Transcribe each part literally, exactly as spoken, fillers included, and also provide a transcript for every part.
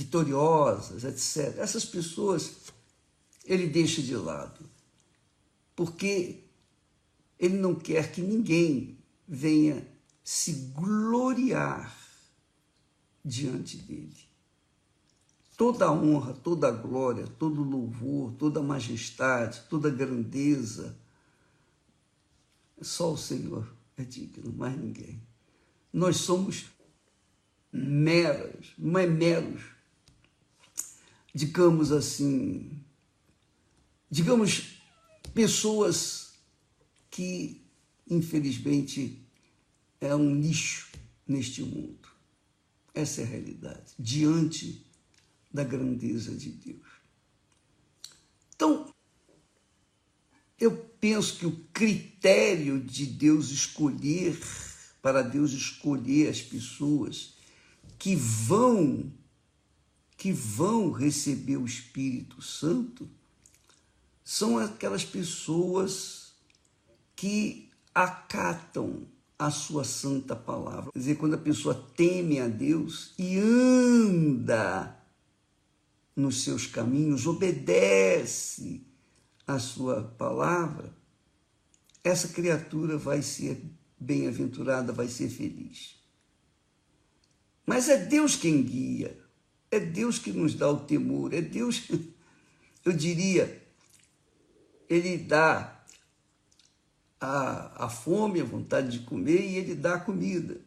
vitoriosas, etcétera. Essas pessoas ele deixa de lado, porque ele não quer que ninguém venha se gloriar diante dele. Toda a honra, toda a glória, todo o louvor, toda a majestade, toda a grandeza, só o Senhor é digno, mais ninguém. Nós somos meros, não é meros, digamos assim, digamos, pessoas que, infelizmente, é um lixo neste mundo. Essa é a realidade, diante da grandeza de Deus. Então, eu penso que o critério de Deus escolher, para Deus escolher as pessoas que vão, que vão receber o Espírito Santo, são aquelas pessoas que acatam a sua santa palavra. Quer dizer, quando a pessoa teme a Deus e anda nos seus caminhos, obedece a sua palavra, essa criatura vai ser bem-aventurada, vai ser feliz. Mas é Deus quem guia, é Deus que nos dá o temor, é Deus, eu diria, ele dá a, a fome, a vontade de comer, e ele dá a comida.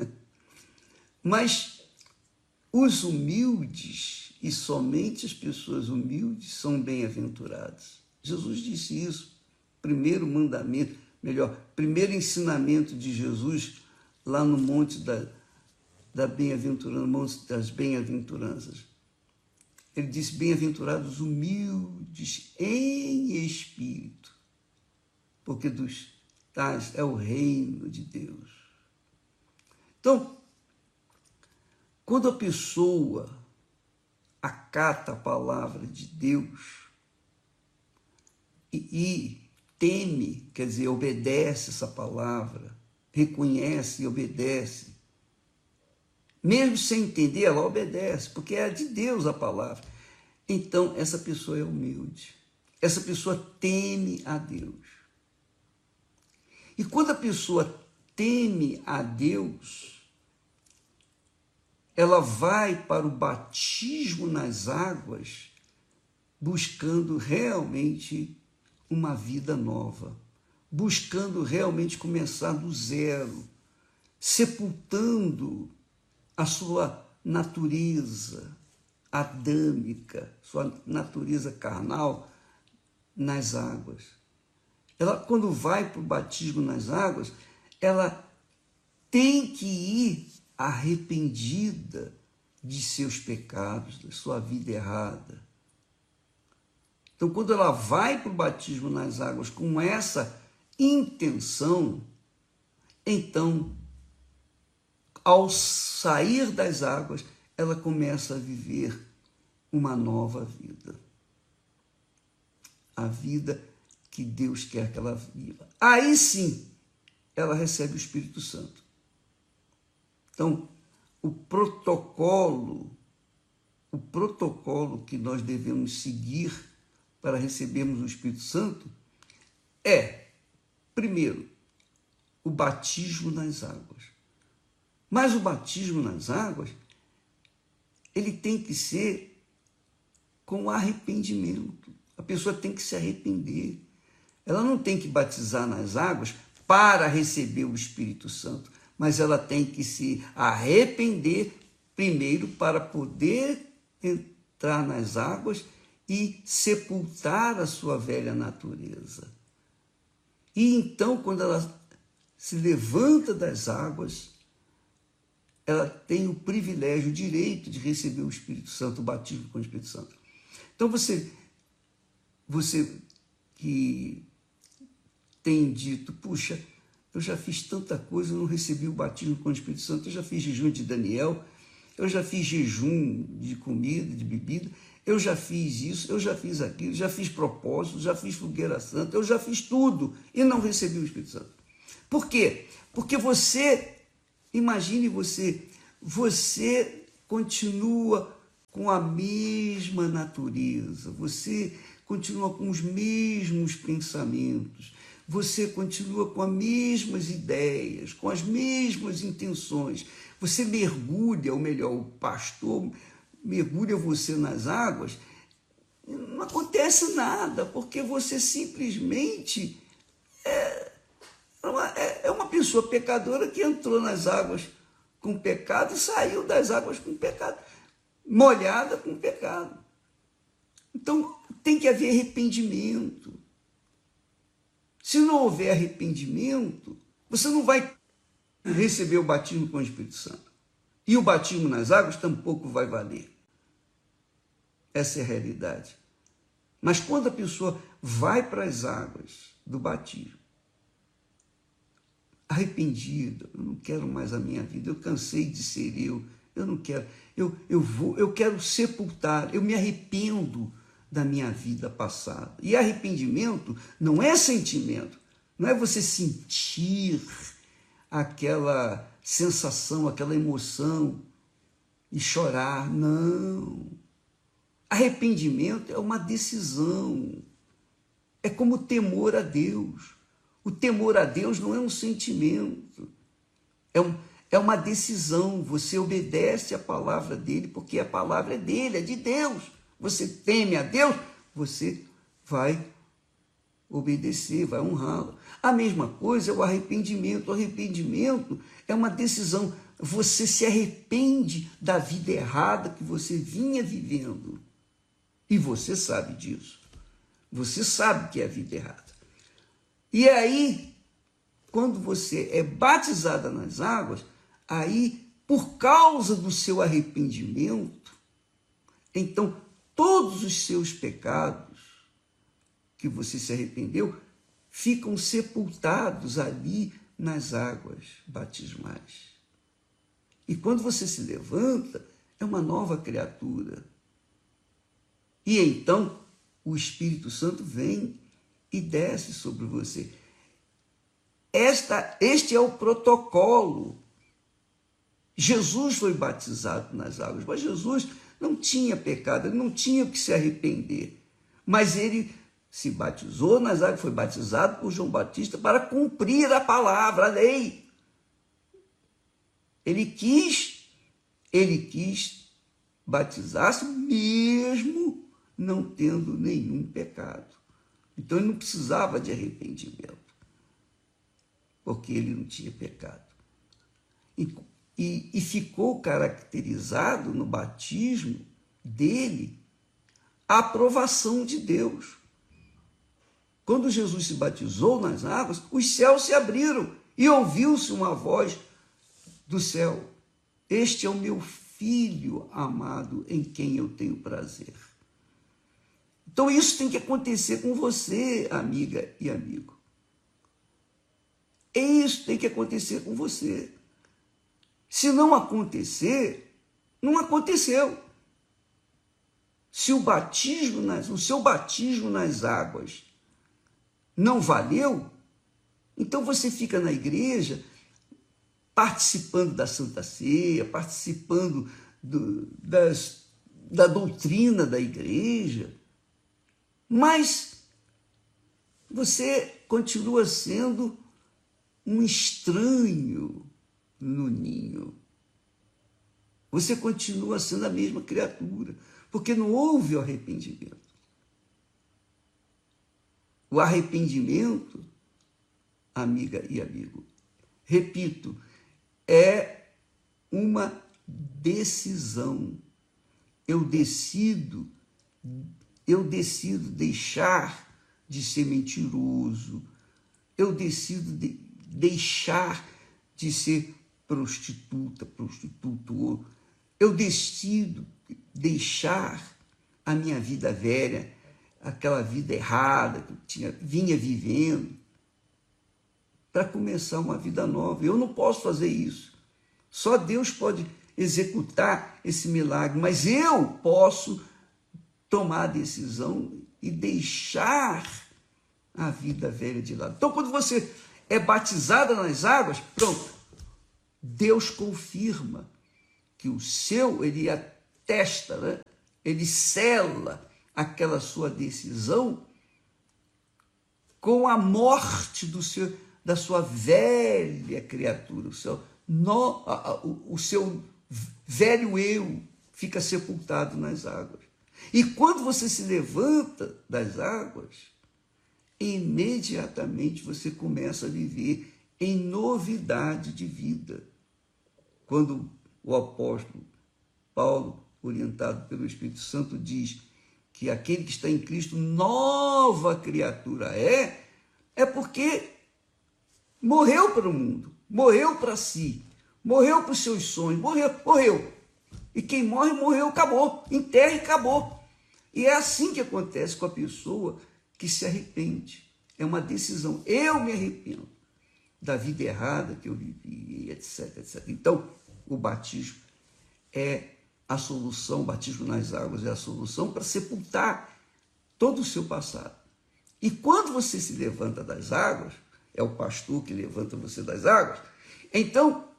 Mas os humildes, e somente as pessoas humildes, são bem-aventuradas. Jesus disse isso, primeiro mandamento, melhor, primeiro ensinamento de Jesus, lá no Monte da, da Bem-aventurança, Monte das Bem-aventuranças. Ele disse, bem-aventurados humildes em espírito, porque dos tais é o reino de Deus. Então, quando a pessoa acata a palavra de Deus e, e teme, quer dizer, obedece essa palavra, reconhece e obedece, mesmo sem entender, ela obedece, porque é de Deus a palavra. Então, essa pessoa é humilde, essa pessoa teme a Deus. E quando a pessoa teme a Deus, ela vai para o batismo nas águas, buscando realmente uma vida nova, buscando realmente começar do zero, sepultando a sua natureza adâmica, sua natureza carnal nas águas. Ela, quando vai para o batismo nas águas, ela tem que ir arrependida de seus pecados, da sua vida errada. Então, quando ela vai para o batismo nas águas com essa intenção, então, ao sair das águas, ela começa a viver uma nova vida. A vida que Deus quer que ela viva. Aí sim, ela recebe o Espírito Santo. Então, o protocolo, o protocolo que nós devemos seguir para recebermos o Espírito Santo é, primeiro, o batismo nas águas. Mas o batismo nas águas, ele tem que ser com arrependimento. A pessoa tem que se arrepender. Ela não tem que batizar nas águas para receber o Espírito Santo, mas ela tem que se arrepender primeiro para poder entrar nas águas e sepultar a sua velha natureza. E então, quando ela se levanta das águas, ela tem o privilégio, o direito de receber o Espírito Santo, o batismo com o Espírito Santo. Então, você, você que tem dito, puxa, eu já fiz tanta coisa, eu não recebi o batismo com o Espírito Santo, eu já fiz jejum de Daniel, eu já fiz jejum de comida, de bebida, eu já fiz isso, eu já fiz aquilo, já fiz propósito, já fiz fogueira santa, eu já fiz tudo e não recebi o Espírito Santo. Por quê? Porque você, imagine você, você continua com a mesma natureza, você continua com os mesmos pensamentos, você continua com as mesmas ideias, com as mesmas intenções. Você mergulha, ou melhor, o pastor mergulha você nas águas, não acontece nada, porque você simplesmente é uma, é uma pessoa pecadora que entrou nas águas com pecado e saiu das águas com pecado, molhada com pecado. Então, tem que haver arrependimento. Se não houver arrependimento, você não vai receber o batismo com o Espírito Santo. E o batismo nas águas tampouco vai valer. Essa é a realidade. Mas quando a pessoa vai para as águas do batismo, arrependida, eu não quero mais a minha vida, eu cansei de ser eu, eu não quero, eu, eu, vou, eu quero sepultar, eu me arrependo da minha vida passada. E arrependimento não é sentimento, não é você sentir aquela sensação, aquela emoção e chorar, não. Arrependimento é uma decisão, é como temor a Deus. O temor a Deus não é um sentimento, é, um, é uma decisão. Você obedece a palavra dele, porque a palavra é dele, é de Deus. Você teme a Deus, você vai obedecer, vai honrá-lo. A mesma coisa é o arrependimento. O arrependimento é uma decisão. Você se arrepende da vida errada que você vinha vivendo. E você sabe disso. Você sabe que é a vida errada. E aí, quando você é batizada nas águas, aí, por causa do seu arrependimento, então, todos os seus pecados que você se arrependeu ficam sepultados ali nas águas batismais. E quando você se levanta, é uma nova criatura. E então, o Espírito Santo vem e desce sobre você. Esta, este é o protocolo. Jesus foi batizado nas águas, mas Jesus não tinha pecado, ele não tinha que se arrepender. Mas ele se batizou nas águas, foi batizado por João Batista para cumprir a palavra, a lei. Ele quis, ele quis batizar-se mesmo não tendo nenhum pecado. Então ele não precisava de arrependimento, porque ele não tinha pecado. E, e, e ficou caracterizado no batismo dele a aprovação de Deus. Quando Jesus se batizou nas águas, os céus se abriram e ouviu-se uma voz do céu: este é o meu filho amado, em quem eu tenho prazer. Então isso tem que acontecer com você, amiga e amigo. Isso tem que acontecer com você. Se não acontecer, não aconteceu. Se o batismo nas, o seu batismo nas águas não valeu, então você fica na igreja participando da Santa Ceia, participando do, das, da doutrina da igreja, mas você continua sendo um estranho no ninho. Você continua sendo a mesma criatura, porque não houve o arrependimento. O arrependimento, amiga e amigo, repito, é uma decisão. Eu decido, eu decido deixar de ser mentiroso, eu decido de deixar de ser prostituta, prostituto, eu decido deixar a minha vida velha, aquela vida errada que eu tinha, vinha vivendo, para começar uma vida nova. Eu não posso fazer isso. Só Deus pode executar esse milagre, mas eu posso tomar a decisão e deixar a vida velha de lado. Então, quando você é batizada nas águas, pronto, Deus confirma que o seu, ele atesta, né? Ele sela aquela sua decisão com a morte do seu, da sua velha criatura, o seu, no, o, o seu velho eu fica sepultado nas águas. E quando você se levanta das águas, imediatamente você começa a viver em novidade de vida. Quando o apóstolo Paulo, orientado pelo Espírito Santo, diz que aquele que está em Cristo, nova criatura é, é porque morreu para o mundo, morreu para si, morreu para os seus sonhos, morreu, morreu. E quem morre, morreu, acabou, enterra e acabou. E é assim que acontece com a pessoa que se arrepende. É uma decisão. Eu me arrependo da vida errada que eu vivi, etc, etcétera. Então, o batismo é a solução, o batismo nas águas é a solução para sepultar todo o seu passado. E quando você se levanta das águas, é o pastor que levanta você das águas, então,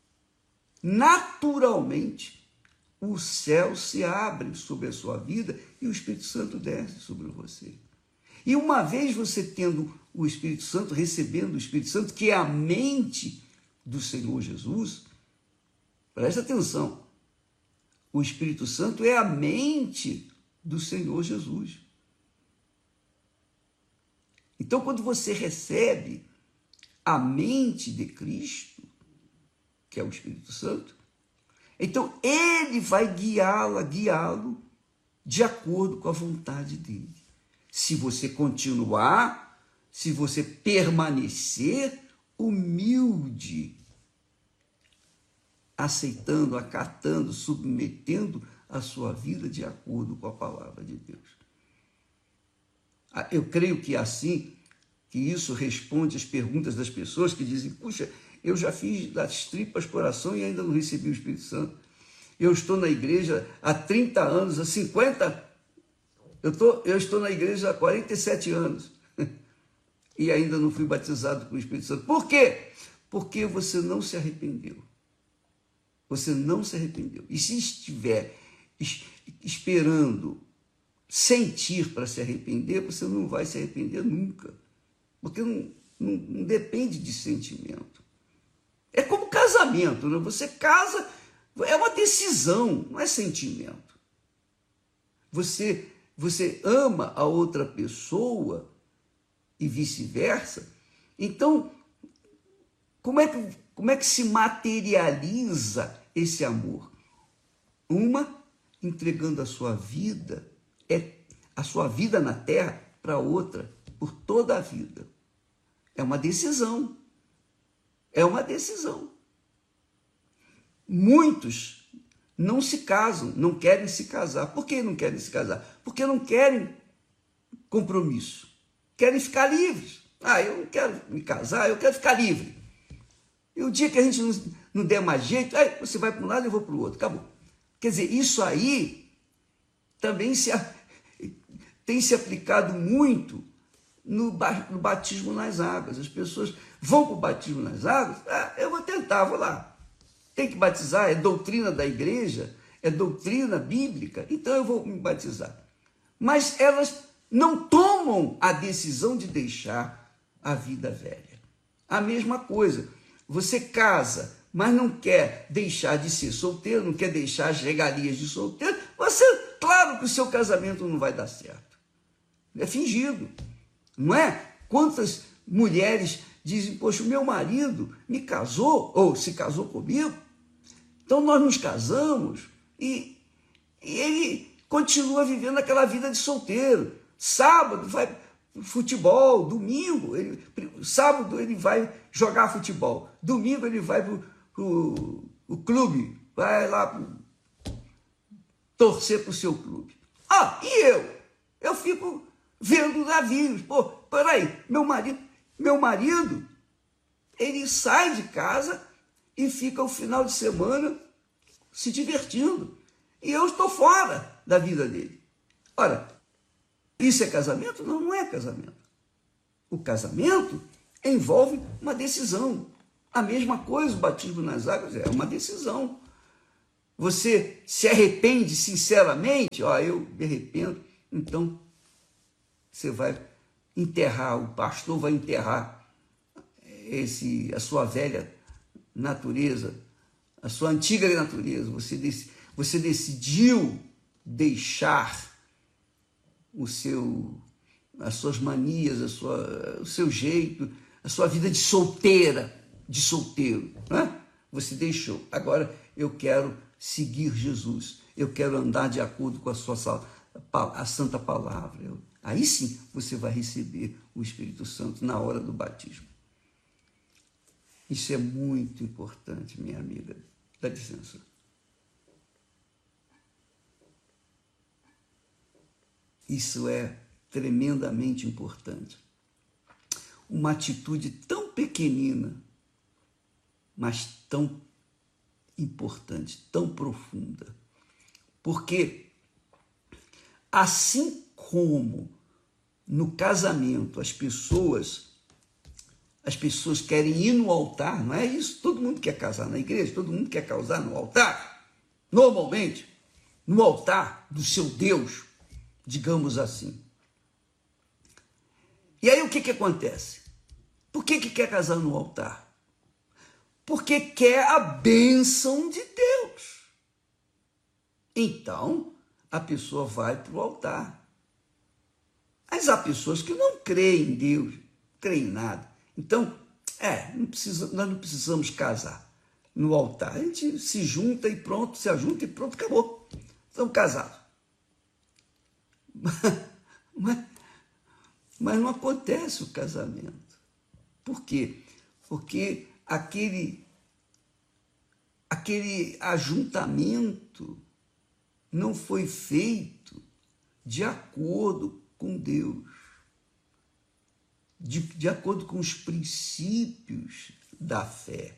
naturalmente, o céu se abre sobre a sua vida e o Espírito Santo desce sobre você. E uma vez você tendo o Espírito Santo, recebendo o Espírito Santo, que é a mente do Senhor Jesus, presta atenção, o Espírito Santo é a mente do Senhor Jesus. Então, quando você recebe a mente de Cristo, que é o Espírito Santo, então ele vai guiá-la, guiá-lo de acordo com a vontade dele. Se você continuar, se você permanecer humilde, aceitando, acatando, submetendo a sua vida de acordo com a palavra de Deus. Eu creio que é assim, que isso responde às perguntas das pessoas que dizem, puxa, eu já fiz das tripas coração e ainda não recebi o Espírito Santo. Eu estou na igreja há trinta anos, há cinquenta, eu, tô, eu estou na igreja há quarenta e sete anos e ainda não fui batizado com o Espírito Santo. Por quê? Porque você não se arrependeu. Você não se arrependeu. E se estiver esperando sentir para se arrepender, você não vai se arrepender nunca. Porque não, não, não depende de sentimento. É como casamento, né? Você casa, é uma decisão, não é sentimento. Você, você ama a outra pessoa e vice-versa. Então, como é que, como é que se materializa esse amor? Uma, entregando a sua vida, é a sua vida na terra para outra, por toda a vida. É uma decisão. É uma decisão. Muitos não se casam, não querem se casar. Por que não querem se casar? Porque não querem compromisso. Querem ficar livres. Ah, eu não quero me casar, eu quero ficar livre. E o dia que a gente não, não der mais jeito, aí você vai para um lado e eu vou para o outro. Acabou. Quer dizer, isso aí também se, tem se aplicado muito no, no batismo nas águas. As pessoas vão para o batismo nas águas, ah, eu vou tentar, vou lá. Tem que batizar, é doutrina da igreja, é doutrina bíblica, então eu vou me batizar. Mas elas não tomam a decisão de deixar a vida velha. A mesma coisa, você casa, mas não quer deixar de ser solteiro, não quer deixar as regalias de solteiro, você, claro que o seu casamento não vai dar certo. É fingido, não é? Quantas mulheres dizem, poxa, o meu marido me casou, ou se casou comigo, então nós nos casamos e, e ele continua vivendo aquela vida de solteiro. Sábado vai futebol, domingo, ele, sábado ele vai jogar futebol, domingo ele vai para o clube, vai lá pro, torcer para o seu clube. Ah, e eu? Eu fico vendo navios. Pô, peraí, meu marido, meu marido, ele sai de casa e fica o final de semana se divertindo. E eu estou fora da vida dele. Ora, isso é casamento? Não, não é casamento. O casamento envolve uma decisão. A mesma coisa, o batismo nas águas é uma decisão. Você se arrepende sinceramente? Ó, eu me arrependo. Então, você vai enterrar, o pastor vai enterrar esse, a sua velha natureza, a sua antiga natureza. Você, dec, você decidiu deixar o seu, as suas manias, a sua, o seu jeito, a sua vida de solteira, de solteiro, né? Você deixou. Agora eu quero seguir Jesus. Eu quero andar de acordo com a sua a santa palavra. Eu, aí sim você vai receber o Espírito Santo na hora do batismo. Isso é muito importante, minha amiga. Dá licença. Isso é tremendamente importante. Uma atitude tão pequenina, mas tão importante, tão profunda. Porque assim como no casamento as pessoas as pessoas querem ir no altar, não é isso? Todo mundo quer casar na igreja, todo mundo quer casar no altar. Normalmente, no altar do seu Deus, digamos assim. E aí o que que acontece? Por que que quer casar no altar? Porque quer a bênção de Deus. Então, a pessoa vai para o altar. Mas há pessoas que não creem em Deus, não creem em nada. Então, é, não precisa, nós não precisamos casar no altar. A gente se junta e pronto, se ajunta e pronto, acabou. Estamos casados. Mas, mas não acontece o casamento. Por quê? Porque aquele, aquele ajuntamento não foi feito de acordo com Deus, de, de acordo com os princípios da fé.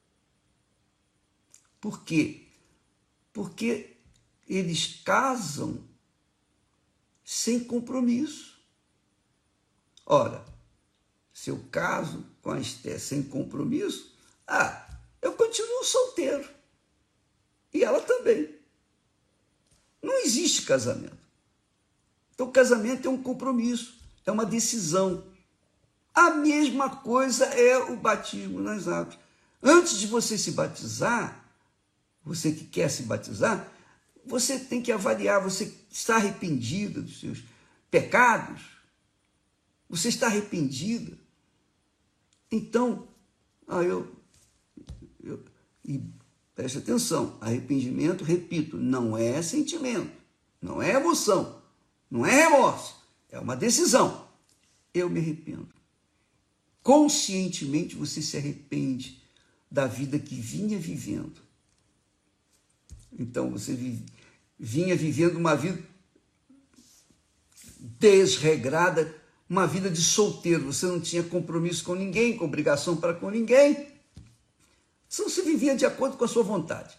Por quê? Porque eles casam sem compromisso. Ora, se eu caso com a Esté sem compromisso, ah, eu continuo solteiro. E ela também. Não existe casamento. Então, casamento é um compromisso, é uma decisão. A mesma coisa é o batismo nas águas. Antes de você se batizar, você que quer se batizar, você tem que avaliar, você está arrependida dos seus pecados? Você está arrependida? Então, ah, eu, eu e preste atenção, arrependimento, repito, não é sentimento, não é emoção, não é remorso, é uma decisão. Eu me arrependo. Conscientemente você se arrepende da vida que vinha vivendo. Então você vive, vinha vivendo uma vida desregrada, uma vida de solteiro. Você não tinha compromisso com ninguém, com obrigação para com ninguém. Então você vivia de acordo com a sua vontade.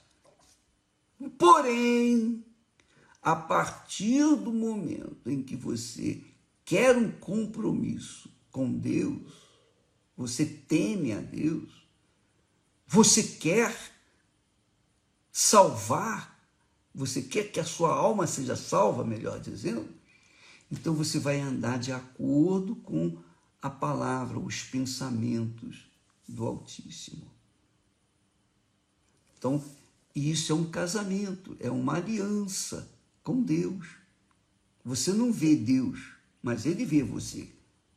Porém, a partir do momento em que você quer um compromisso com Deus, você teme a Deus, você quer salvar, você quer que a sua alma seja salva, melhor dizendo, então você vai andar de acordo com a palavra, os pensamentos do Altíssimo. Então, isso é um casamento, é uma aliança com Deus. Você não vê Deus, mas Ele vê você.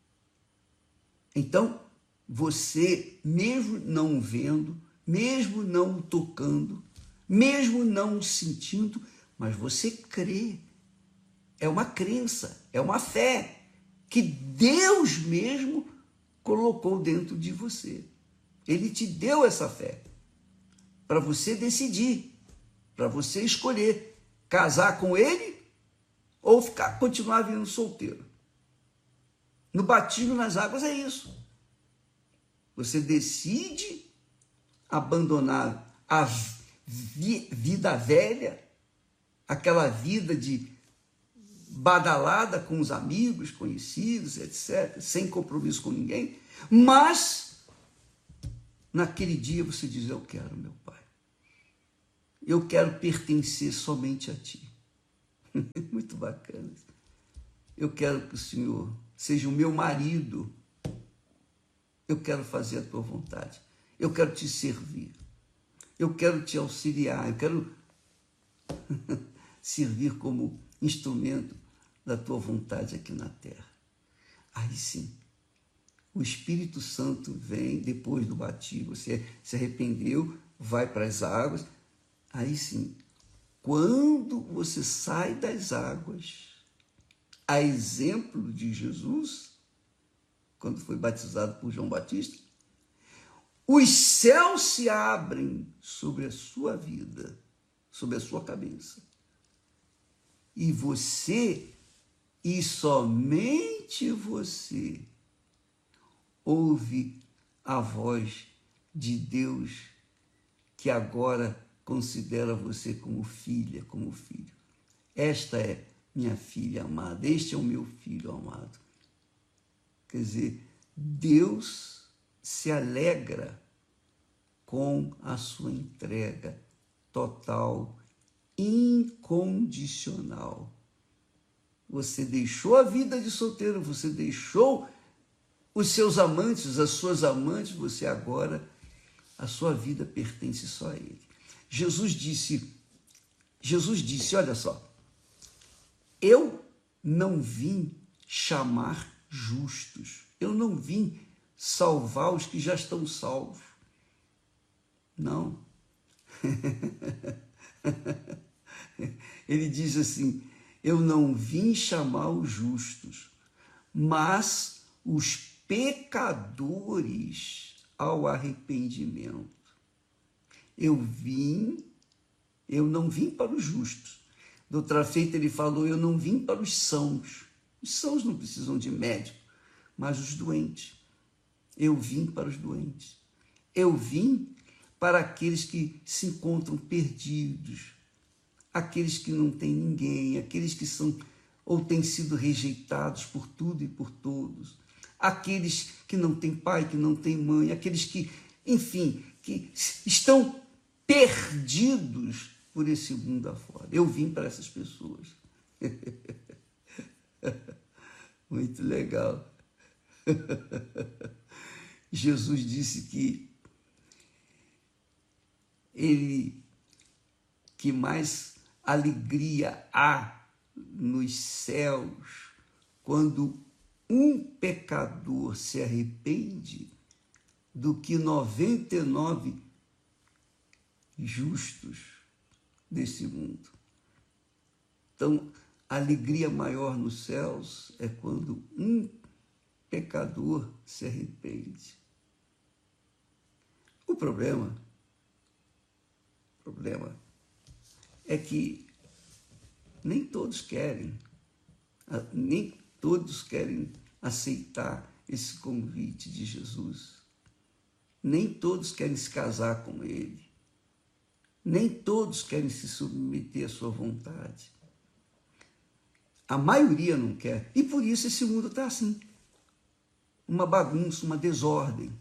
Então, você, mesmo não vendo, mesmo não tocando, mesmo não sentindo, mas você crê. É uma crença, é uma fé que Deus mesmo colocou dentro de você. Ele te deu essa fé para você decidir, para você escolher casar com Ele ou ficar, continuar vivendo solteiro. No batismo nas águas é isso. Você decide abandonar a vi- vida velha, aquela vida de badalada com os amigos, conhecidos, etcétera, sem compromisso com ninguém, mas naquele dia você diz, eu quero, meu Pai. eu quero pertencer somente a ti. Muito bacana. Eu quero que o Senhor seja o meu marido. Eu quero fazer a tua vontade. Eu quero te servir. Eu quero te auxiliar. Eu quero servir como instrumento da tua vontade aqui na terra. Aí sim, o Espírito Santo vem depois do batismo. Você se arrependeu, vai para as águas. Aí sim, quando você sai das águas, a exemplo de Jesus, quando foi batizado por João Batista, os céus se abrem sobre a sua vida, sobre a sua cabeça. E você, e somente você, ouve a voz de Deus, que agora considera você como filha, como filho. Esta é minha filha amada, este é o meu filho amado. Quer dizer, Deus se alegra com a sua entrega total, incondicional. Você deixou a vida de solteiro, você deixou os seus amantes, as suas amantes, você agora, a sua vida pertence só a Ele. Jesus disse, Jesus disse, olha só, eu não vim chamar justos, eu não vim salvar os que já estão salvos. Não. Ele diz assim, eu não vim chamar os justos, mas os pecadores ao arrependimento. Eu vim, eu não vim para os justos. De outra feita ele falou, eu não vim para os sãos. Os sãos não precisam de médico, mas os doentes. Eu vim para os doentes. Eu vim para aqueles que se encontram perdidos, aqueles que não têm ninguém, aqueles que são ou têm sido rejeitados por tudo e por todos, aqueles que não têm pai, que não têm mãe, aqueles que, enfim, que estão perdidos por esse mundo afora. Eu vim para essas pessoas. Muito legal. Jesus disse que ele, que mais alegria há nos céus quando um pecador se arrepende do que noventa e nove justos desse mundo. Então, a alegria maior nos céus é quando um pecador se arrepende. O problema, o problema é que nem todos querem, nem todos querem aceitar esse convite de Jesus. Nem todos querem se casar com ele. Nem todos querem se submeter à sua vontade. A maioria não quer. E por isso esse mundo está assim. Uma bagunça, uma desordem.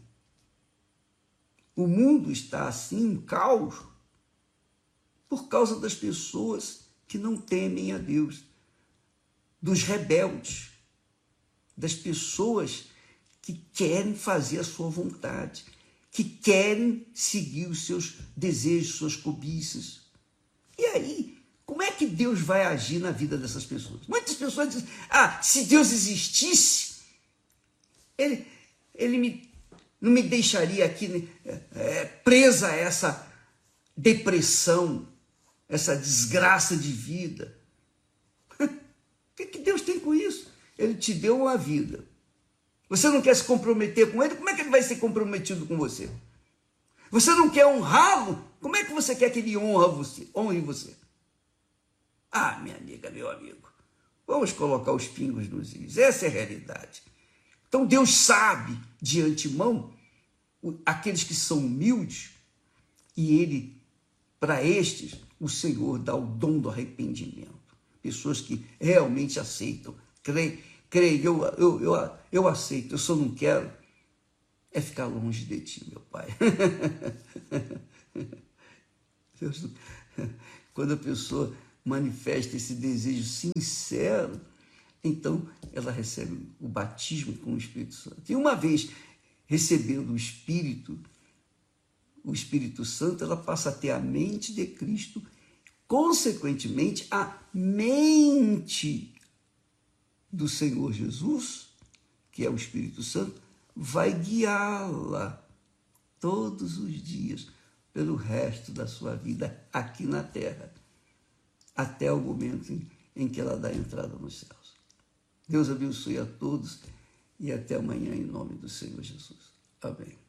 O mundo está assim, um caos, por causa das pessoas que não temem a Deus, dos rebeldes, das pessoas que querem fazer a sua vontade, que querem seguir os seus desejos, suas cobiças. E aí, como é que Deus vai agir na vida dessas pessoas? Muitas pessoas dizem, ah, se Deus existisse, ele, ele me, não me deixaria aqui é, presa a essa depressão, essa desgraça de vida. O que, que Deus tem com isso? Ele te deu uma vida. Você não quer se comprometer com ele? Como é que ele vai ser comprometido com você? Você não quer honrá-lo? Como é que você quer que ele honra você, honre você? Ah, minha amiga, meu amigo, vamos colocar os pingos nos is. Essa é a realidade. Então Deus sabe de antemão aqueles que são humildes e ele, para estes, o Senhor dá o dom do arrependimento. Pessoas que realmente aceitam, creem, creem, eu, eu, eu, eu aceito, eu só não quero é ficar longe de ti, meu Pai. Deus, Quando a pessoa manifesta esse desejo sincero, então ela recebe o batismo com o Espírito Santo. E uma vez recebendo o Espírito, o Espírito Santo, ela passa a ter a mente de Cristo, consequentemente, a mente do Senhor Jesus, que é o Espírito Santo, vai guiá-la todos os dias pelo resto da sua vida aqui na terra, até o momento em, em que ela dá entrada nos céus. Deus abençoe a todos e até amanhã em nome do Senhor Jesus. Amém.